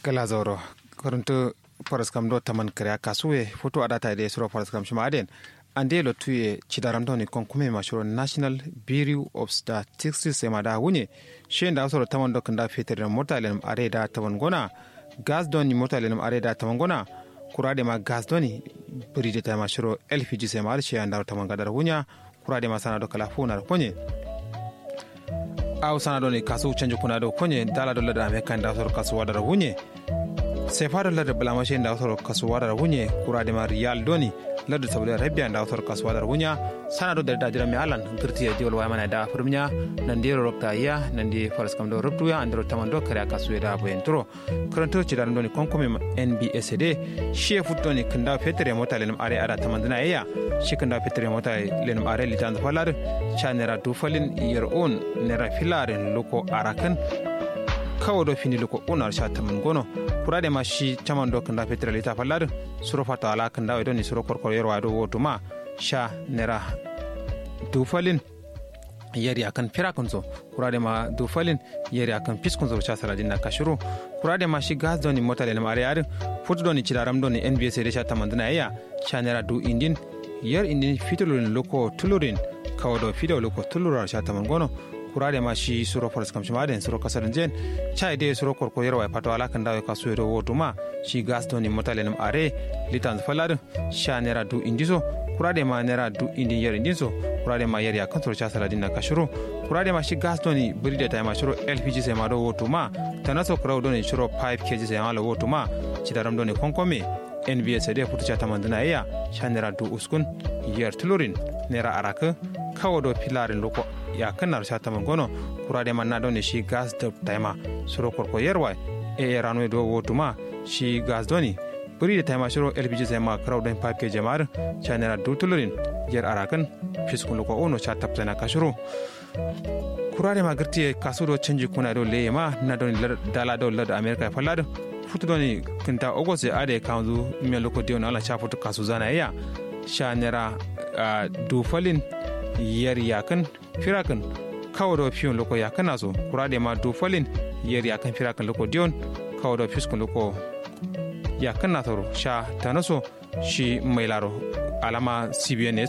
Galazoro koronto paraskam do taman kare kasuwe foto adata de suro paraskam shmaden ande lo tuye chidaramdo ni konkume mashuro National Bureau of Statistics semada wunye shenda suro taman do kanda fetere mortalen areda taman gona gas don ni mortalen areda taman gona kurade ma gas doni bride ta mashuro LPG semada shenda taman gadar wunya kurade ma sana do kala funa konye aw sana do ni kasu chanjo kuna do konye dala do lada me kanda suro kasu wadar wunye sefaro lada blamashe nda soro kasuwara wunye kurade ma riyal doni lada sabule rabia nda soro kasuwara wunya sana do da jira mi alan girti ya jol wa mana da furminya nandi rokta ya nandi faras kam do rubdu ya andro tamando kare kasuwe da bo entro kranto ci dan doni konkome NBSD shefu doni kanda fetere mota lenum are ara tamandina ya shi kanda fetere mota lenum are litan falar chanera du falin yer on nera filaren loko arakan kawo do fini loko onar sha taman gono kurade ma shi taman do kanda petrol ita fallar suro fata ala kanda do ni suro korkor yerwa do woto ma sha nera dufalin yeri akan pirakunzo kurade ma dufalin yeri akan piskunzo cha saladin na kashuru kurade ma shi gas do ni motale na mare ar futu do ni chidaram do ni NBS de sha taman dana ya sha nera du indin yer indin fitulun loko tulurin kawo do fido loko tulura sha taman gono kurade ma shi suro forest kam shima suro kasarin jen chai de suro korko yerwa pato ala kan dawo kasu do wotuma shi gas to ni motale nam are litan falad sha nera du indiso kurade ma nera du indi yer indiso kurade ma yer ya kontrol cha saladin na kashuru kurade ma shi gas to ni bride ta ma shuro LPG se ma do wotuma tanaso kraw do ni shuro 5 kg se ma lo wotuma chidaram do ni konkome NBS de futu cha tamandana ya sha nera du uskun yer tulurin nera araka kawo do pilarin loko ya kanar shata mangono kurade manna do ne shi gas da taima suro korko yerwa ranwe do wotuma shi gas doni buri da taima shiro LPG zema crowd and package jamar chanera dutulurin yer arakan fiskun loko ono cha taptana kashuru kurade magarti kasudo chanji kuna do lema na do dala do lad America falado futu doni kinta ogose ade kanzu me loko dion ala cha futu kasu zana ya chanera dufalin yer yakan firakan kawo do fiyon loko yakana so kurade ma do falin yer yakan firakan loko dion kawo do fiskun loko yakana toro sha tanaso shi mailaro alama CBN